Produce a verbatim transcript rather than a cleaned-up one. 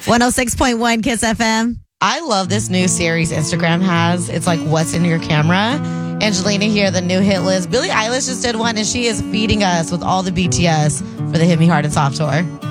one oh six point one Kiss F M. I love this new series Instagram has. It's like what's in your camera. Angelina here, the new hit list. Billie Eilish just did one, and she is feeding us with all the B T S for the Hit Me Hard and Soft tour.